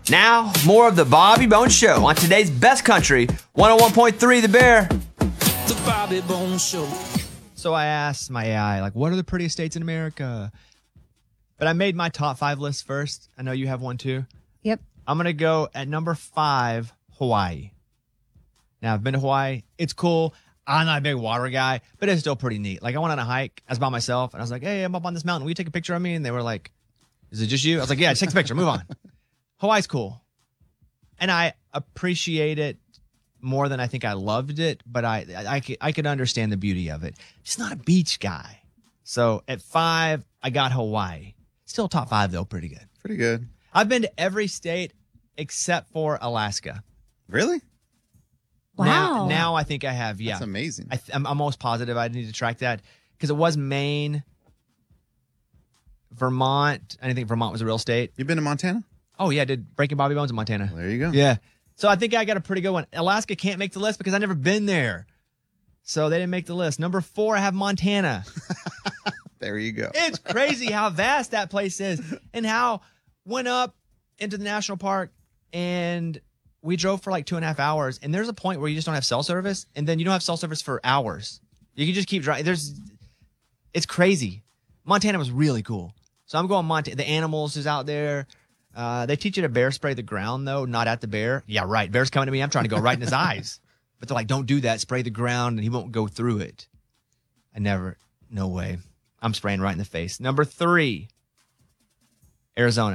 Now, more of the Bobby Bones Show on today's best country, 101.3 The Bear. The Bobby Bones Show. So I asked my AI, like, what are the prettiest states in America? But I made my top 5 list first. I know you have one too. Yep. I'm going to go at number 5, Hawaii. Now, I've been to Hawaii. It's cool. I'm not a big water guy, but it's still pretty neat. Like, I went on a hike. I was by myself, and I was like, hey, I'm up on this mountain. Will you take a picture of me? And they were like, is it just you? I was like, yeah, just take a picture. Move on. Hawaii's cool. And I appreciate it more than I think I loved it, but I could understand the beauty of it. Just not a beach guy. So at 5, I got Hawaii. Still top 5, though. Pretty good. Pretty good. I've been to every state except for Alaska. Really? Wow. Now I think I have, yeah. That's amazing. I'm almost positive I need to track that because it was Maine, Vermont. I didn't think Vermont was a real state. You been to Montana? Oh, yeah. I did Breaking Bobby Bones in Montana. Well, there you go. Yeah. So I think I got a pretty good one. Alaska can't make the list because I've never been there. So they didn't make the list. Number 4, I have Montana. There you go. It's crazy how vast that place is and how went up into the national park and we drove for like 2.5 hours. And there's a point where you just don't have cell service. And then you don't have cell service for hours. You can just keep driving. It's crazy. Montana was really cool. So I'm going Montana. The animals is out there. They teach you to bear spray the ground, though, not at the bear. Yeah, right. Bear's coming to me. I'm trying to go right in his eyes. But they're like, don't do that. Spray the ground, and he won't go through it. No way. I'm spraying right in the face. Number 3, Arizona.